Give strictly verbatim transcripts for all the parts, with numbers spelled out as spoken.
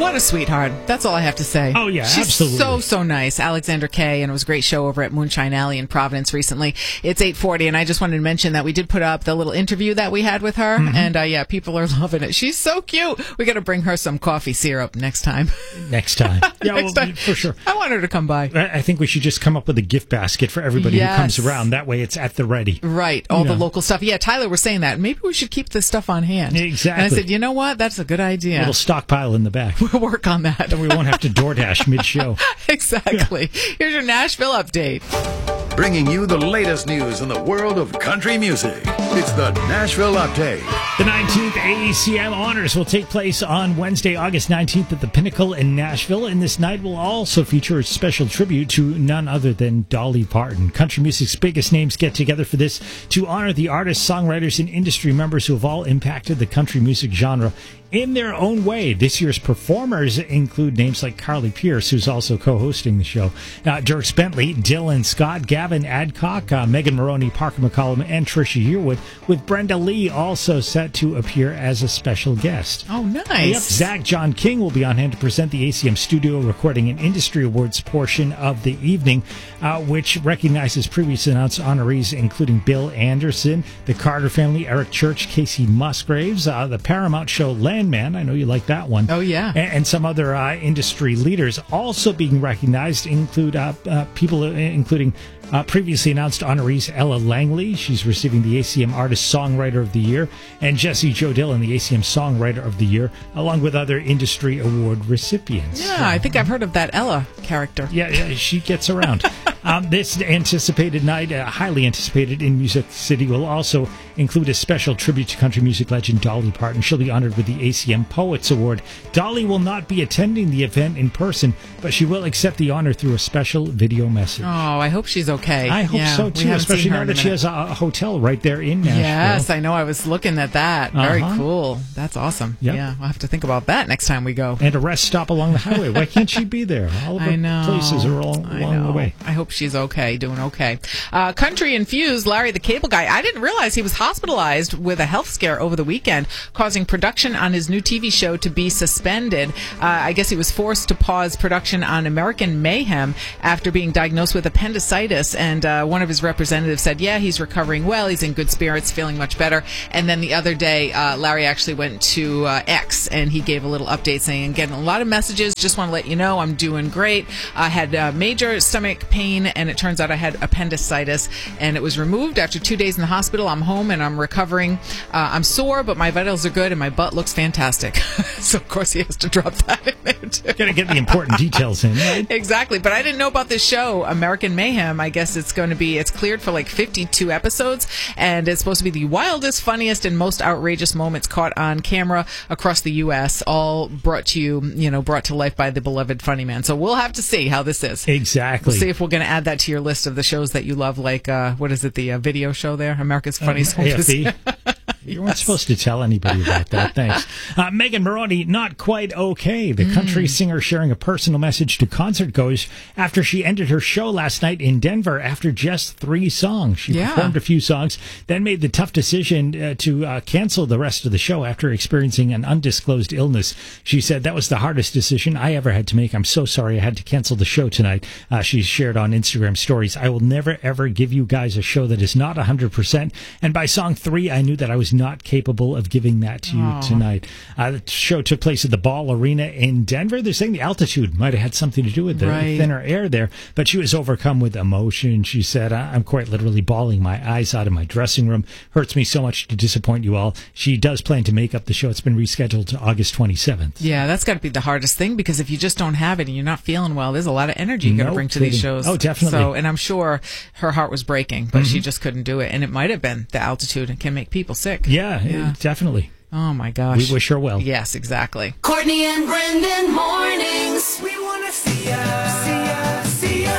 What a sweetheart. That's all I have to say. Oh, yeah, She's absolutely. so, so nice. Alexander Kay, and it was a great show over at Moonshine Alley in Providence recently. It's eight forty, and I just wanted to mention that we did put up the little interview that we had with her, Mm-hmm. and uh, yeah, people are loving it. She's so cute. We got to bring her some coffee syrup next time. Next time. Yeah, Next well, time. for sure. I want her to come by. I I think we should just come up with a gift basket for everybody Yes. who comes around. That way it's at the ready. Right, all You the know. local stuff. Yeah, Tyler was saying that. Maybe we should keep this stuff on hand. Exactly. And I said, you know what? That's a good idea. Little stockpile in the back. We'll work on that. Then we won't have to DoorDash mid-show. Exactly. Here's your Nashville update. Bringing you the latest news in the world of country music. It's the Nashville Update. The nineteenth A E C M Honors will take place on Wednesday, August nineteenth at the Pinnacle in Nashville, and this night will also feature a special tribute to none other than Dolly Parton. Country music's biggest names get together for this to honor the artists, songwriters, and industry members who have all impacted the country music genre in their own way. This year's performers include names like Carly Pearce, who's also co-hosting the show, uh, Dierks Bentley, Dylan Scott, Gavin Adcock, uh, Megan Maroney, Parker McCollum, and Trisha Yearwood, with Brenda Lee also set to appear as a special guest. Oh, Yep, nice. Zach John King will be on hand to present the A C M Studio Recording and Industry Awards portion of the evening, uh, which recognizes previously announced honorees including Bill Anderson, the Carter family, Eric Church, Casey Musgraves, uh, the Paramount show Landman. I know you like that one. Oh, yeah. And, and some other uh, industry leaders also being recognized include uh, uh, people uh, including Uh, previously announced honorees Ella Langley. She's receiving the A C M Artist Songwriter of the Year, and Jesse Joe Dillon, the A C M Songwriter of the Year, along with other industry award recipients. Yeah, I think I've heard of that Ella character. Yeah, yeah, she gets around. um, this anticipated night, uh, highly anticipated in Music City, will also include a special tribute to country music legend Dolly Parton. She'll be honored with the A C M Poets Award. Dolly will not be attending the event in person, but she will accept the honor through a special video message. Oh, I hope she's okay. I hope Yeah, so we too, haven't especially seen her now in a that she minute. has a, a hotel right there in Nashville. Yes, I know. I was looking at that. Very Uh-huh. cool. That's awesome. Yep. Yeah, I'll have to think about that next time we go. And a rest stop along the highway. Why can't she be there? All of her I know. places are all I along know. the way. I hope she's okay, doing okay. Uh, country infused Larry the Cable Guy. I didn't realize he was hospitalized with a health scare over the weekend, causing production on his new T V show to be suspended. Uh, I guess he was forced to pause production on American Mayhem after being diagnosed with appendicitis. And uh, one of his representatives said, yeah, he's recovering well. He's in good spirits, feeling much better. And then the other day, uh, Larry actually went to uh, X and he gave a little update saying, getting a lot of messages. Just want to let you know I'm doing great. I had uh, major stomach pain, and it turns out I had appendicitis, and it was removed after two days in the hospital. I'm home and I'm recovering. Uh, I'm sore, but my vitals are good and my butt looks fantastic. So, of course, he has to drop that in there, too. Got to get the important details in, right? Exactly. But I didn't know about this show, American Mayhem. I guess it's going to be, it's cleared for like fifty-two episodes, and it's supposed to be the wildest, funniest, and most outrageous moments caught on camera across the U S, all brought to you, you know, brought to life by the beloved Funny Man. So we'll have to see how this is. Exactly. We'll see if we're going to add that to your list of the shows that you love, like, uh, what is it, the uh, video show there, America's Funniest Um, Home A F B. Video. You weren't supposed to tell anybody about that. Thanks. Uh, Megan Maroney, not quite okay. The country singer sharing a personal message to concert goers after she ended her show last night in Denver after just three songs. She Yeah. performed a few songs, then made the tough decision uh, to uh, cancel the rest of the show after experiencing an undisclosed illness. She said, that was the hardest decision I ever had to make. I'm so sorry I had to cancel the show tonight. Uh, she shared on Instagram stories, I will never, ever give you guys a show that is not one hundred percent. And by song three, I knew that I was not capable of giving that to you Oh. tonight. Uh, the show took place at the Ball Arena in Denver. They're saying the altitude might have had something to do with the Right. thinner air there, but she was overcome with emotion. She said, I'm quite literally bawling my eyes out of my dressing room. Hurts me so much to disappoint you all. She does plan to make up the show. It's been rescheduled to August twenty-seventh. Yeah, that's got to be the hardest thing, because if you just don't have it and you're not feeling well, there's a lot of energy you got to No bring to these kidding. shows. Oh, definitely. So, and I'm sure her heart was breaking, but Mm-hmm. she just couldn't do it. And it might have been the altitude. It can make people sick. Yeah, Yeah. uh, definitely. Oh, my gosh. We wish her well. Yes, exactly. Courtney and Brendan mornings. We wanna see ya, see ya, see ya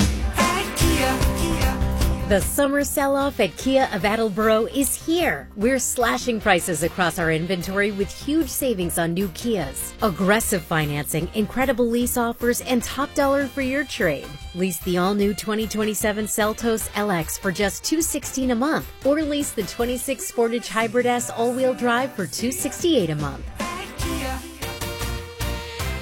at Kia. The summer sell-off at Kia of Attleboro is here. We're slashing prices across our inventory with huge savings on new Kias. Aggressive financing, incredible lease offers, and top dollar for your trade. Lease the all-new twenty twenty-seven Seltos L X for just two hundred sixteen dollars a month, or lease the twenty-six Sportage Hybrid S all-wheel drive for two hundred sixty-eight dollars a month.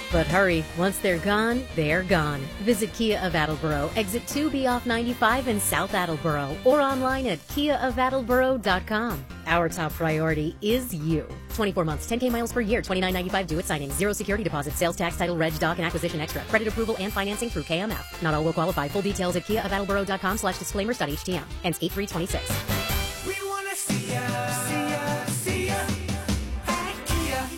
But hurry, once they're gone, they're gone. Visit Kia of Attleboro, exit two B off ninety-five in South Attleboro, or online at kia of attleboro dot com. Our top priority is you. twenty-four months, ten K miles per year, twenty-nine ninety-five due at signing, zero security deposit, sales tax, title, reg, doc, and acquisition extra. Credit approval and financing through K M F. Not all will qualify. Full details at kia of attleboro dot com slash disclaimers dot h t m. Ends eight three twenty-six. We wanna see ya, see ya, see ya at Kia.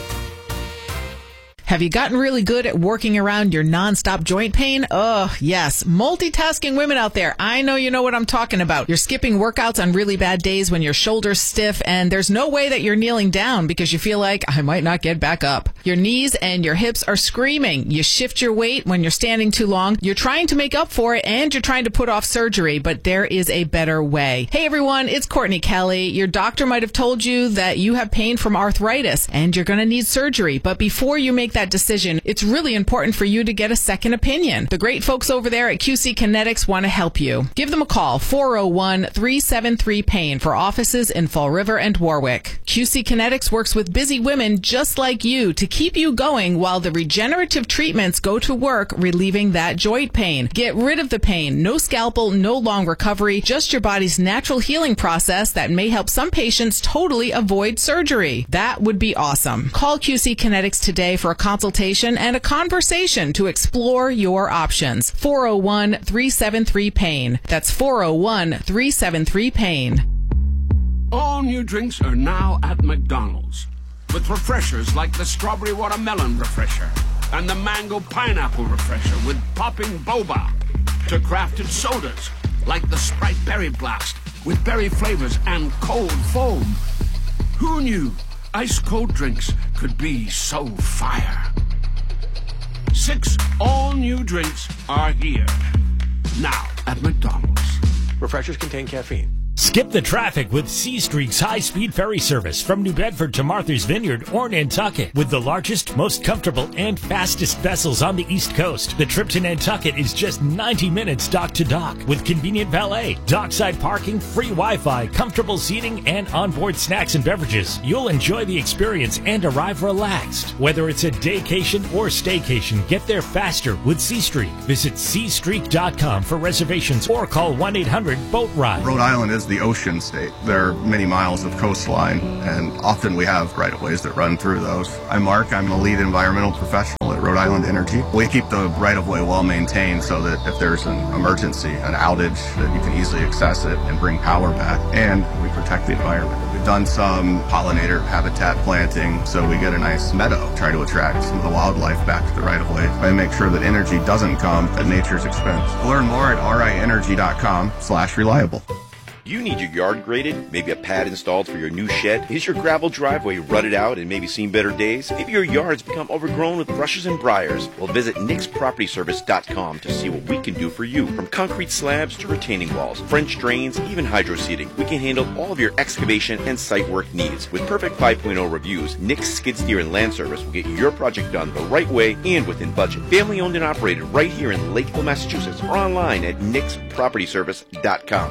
Have you gotten really good at working around your nonstop joint pain? Oh, yes. Multitasking women out there, I know you know what I'm talking about. You're skipping workouts on really bad days when your shoulder's stiff, and there's no way that you're kneeling down because you feel like, I might not get back up. Your knees and your hips are screaming. You shift your weight when you're standing too long. You're trying to make up for it, and you're trying to put off surgery, but there is a better way. Hey, everyone, it's Courtney Kelly. Your doctor might have told you that you have pain from arthritis, and you're going to need surgery, but before you make that decision, it's really important for you to get a second opinion. The great folks over there at Q C Kinetics want to help you. Give them a call, four oh one, three seven three, pain, for offices in Fall River and Warwick. Q C Kinetics works with busy women just like you to keep you going while the regenerative treatments go to work relieving that joint pain. Get rid of the pain. No scalpel, no long recovery, just your body's natural healing process that may help some patients totally avoid surgery. That would be awesome. Call Q C Kinetics today for a consultation and a conversation to explore your options. four oh one, three seven three, pain. That's four oh one, three seven three, pain. All new drinks are now at McDonald's, with refreshers like the Strawberry Watermelon Refresher and the Mango Pineapple Refresher with popping boba, to crafted sodas like the Sprite Berry Blast with berry flavors and cold foam. Who knew ice cold drinks could be so fire? Six all-new drinks are here, now at McDonald's. Refreshers contain caffeine. Skip the traffic with Sea Streak's high-speed ferry service from New Bedford to Martha's Vineyard or Nantucket. With the largest, most comfortable, and fastest vessels on the East Coast, the trip to Nantucket is just ninety minutes dock to dock. With convenient valet, dockside parking, free Wi-Fi, comfortable seating, and onboard snacks and beverages, you'll enjoy the experience and arrive relaxed. Whether it's a daycation or staycation, get there faster with Sea Streak. Visit sea streak dot com for reservations or call one eight hundred boat ride. Rhode Island is the ocean state. There are many miles of coastline, and often we have right-of-ways that run through those. I'm Mark. I'm the lead environmental professional at Rhode Island Energy. We keep the right-of-way well maintained so that if there's an emergency, an outage, that you can easily access it and bring power back, and we protect the environment. We've done some pollinator habitat planting, so we get a nice meadow, try to attract some of the wildlife back to the right-of-way and make sure that energy doesn't come at nature's expense. Learn more at r i energy dot com slash reliable. You need your yard graded, maybe a pad installed for your new shed. Is your gravel driveway rutted out and maybe seen better days? Maybe your yard's become overgrown with brushes and briars. Well, visit nix property service dot com to see what we can do for you. From concrete slabs to retaining walls, French drains, even hydro seeding, we can handle all of your excavation and site work needs. With perfect five point oh reviews, Nix Skid Steer and Land Service will get your project done the right way and within budget. Family owned and operated right here in Lakeville, Massachusetts, or online at nix property service dot com.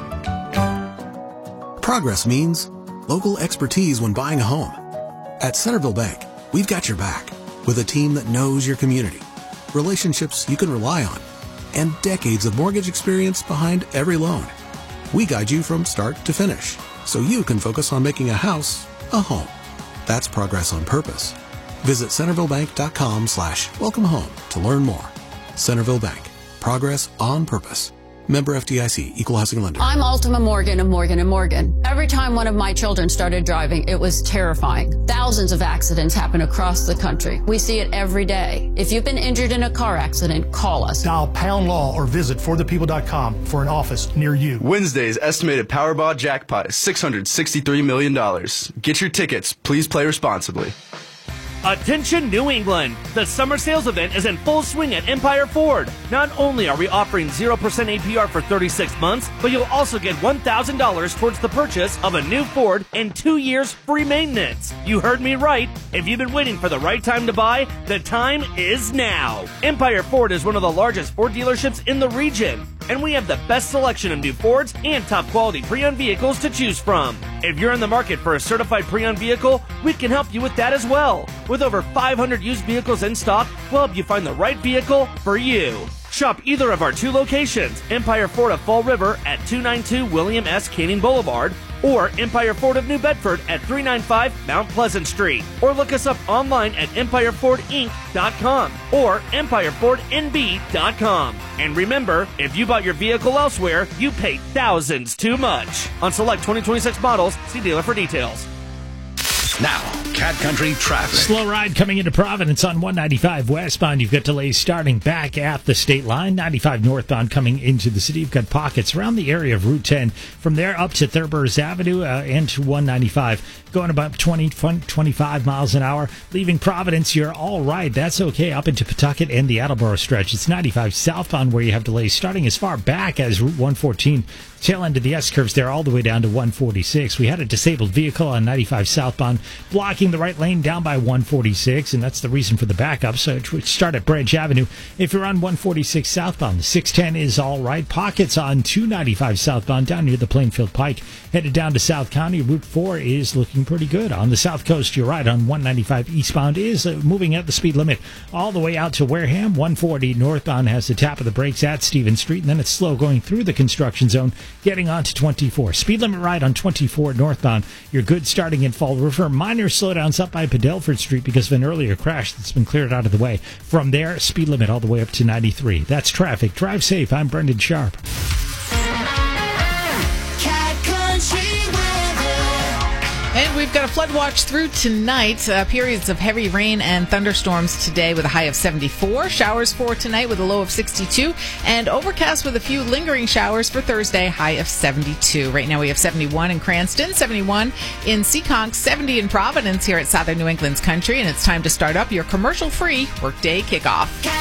Progress means local expertise when buying a home. At Centerville Bank, we've got your back with a team that knows your community, relationships you can rely on, and decades of mortgage experience behind every loan. We guide you from start to finish so you can focus on making a house a home. That's progress on purpose. Visit centerville bank dot com slash welcome home to learn more. Centerville Bank. Progress on purpose. Member F D I C, Equal Housing Lender. I'm Ultima Morgan of Morgan and Morgan. Every time one of my children started driving, it was terrifying. Thousands of accidents happen across the country. We see it every day. If you've been injured in a car accident, call us. Dial pound law or visit for the people dot com for an office near you. Wednesday's estimated Powerball jackpot is six hundred sixty-three million dollars. Get your tickets. Please play responsibly. Attention New England! The summer sales event is in full swing at Empire Ford. Not only are we offering zero percent A P R for thirty-six months, but you'll also get one thousand dollars towards the purchase of a new Ford and two years free maintenance. You heard me right. If you've been waiting for the right time to buy, the time is now. Empire Ford is one of the largest Ford dealerships in the region. and we have the best selection of new Fords and top quality pre-owned vehicles to choose from. If you're in the market for a certified pre-owned vehicle, we can help you with that as well. With over five hundred used vehicles in stock, we'll help you find the right vehicle for you. Shop either of our two locations, Empire Ford of Fall River at two ninety-two William S. Canning Boulevard, or Empire Ford of New Bedford at three ninety-five Mount Pleasant Street. Or look us up online at empire ford inc dot com or empire ford n b dot com. And remember, if you bought your vehicle elsewhere, you paid thousands too much. On select twenty twenty-six models, see dealer for details. Now, Cat Country traffic. Slow ride coming into Providence on one ninety-five westbound. You've got delays starting back at the state line. ninety-five northbound coming into the city. You've got pockets around the area of Route ten. From there up to Thurber's Avenue uh, and to one ninety-five. Going about twenty, twenty-five miles an hour. Leaving Providence, you're all right. That's okay up into Pawtucket and the Attleboro stretch. It's ninety-five southbound where you have delays starting as far back as Route one fourteen. Tail end of the S-curves there all the way down to one forty-six. We had a disabled vehicle on ninety-five southbound blocking the right lane down by one forty-six, and that's the reason for the backup. So it would start at Branch Avenue. If you're on one forty-six southbound, the six ten is all right. Pockets on two ninety-five southbound down near the Plainfield Pike. Headed down to South County, Route four is looking pretty good. On the south coast, you're right, on one ninety-five eastbound is uh, moving at the speed limit all the way out to Wareham. one forty northbound has the tap of the brakes at Stevens Street, and then it's slow going through the construction zone, getting on to twenty-four. Speed limit right on twenty-four northbound. You're good starting in Fall River. Minor slowdowns up by Padelford Street because of an earlier crash that's been cleared out of the way. From there, speed limit all the way up to ninety-three. That's traffic. Drive safe. I'm Brendan Sharp. And we've got a flood watch through tonight. Uh, periods of heavy rain and thunderstorms today with a high of seventy-four. Showers for tonight with a low of sixty-two. And overcast with a few lingering showers for Thursday, high of seventy-two. Right now we have seventy-one in Cranston, seventy-one in Seekonk, seventy in Providence here at Southern New England's Country. And it's time to start up your commercial-free workday kickoff.